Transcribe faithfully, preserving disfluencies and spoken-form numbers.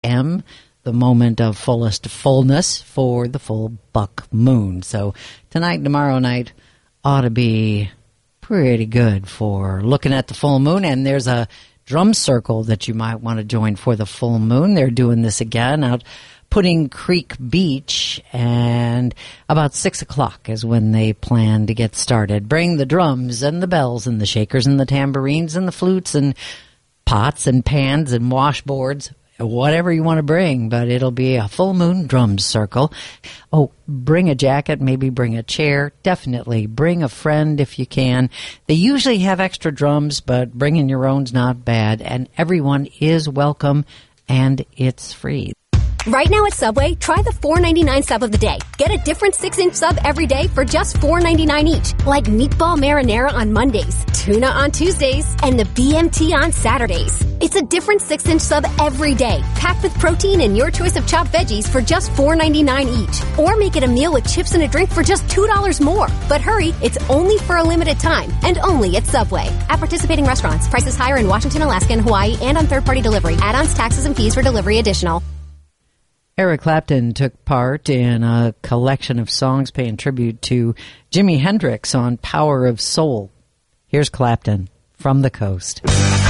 M, the moment of fullest fullness for the full buck moon. So tonight and tomorrow night ought to be pretty good for looking at the full moon. And there's a drum circle that you might want to join for the full moon. They're doing this again out Pudding Creek Beach, and about six o'clock is when they plan to get started. Bring the drums and the bells and the shakers and the tambourines and the flutes and pots and pans and washboards, whatever you want to bring, but it'll be a full moon drum circle. Oh, bring a jacket, maybe bring a chair. Definitely bring a friend if you can. They usually have extra drums, but bringing your own's not bad, and everyone is welcome, and it's free. Right now at Subway, try the four ninety-nine sub of the day. Get a different six-inch sub every day for just four ninety-nine each. Like meatball marinara on Mondays, tuna on Tuesdays, and the B M T on Saturdays. It's a different six-inch sub every day, packed with protein and your choice of chopped veggies for just four ninety-nine each. Or make it a meal with chips and a drink for just two dollars more. But hurry, it's only for a limited time, and only at Subway. At participating restaurants, prices higher in Washington, Alaska, and Hawaii, and on third-party delivery. Add-ons, taxes, and fees for delivery additional. Eric Clapton took part in a collection of songs paying tribute to Jimi Hendrix on Power of Soul. Here's Clapton, From the Coast.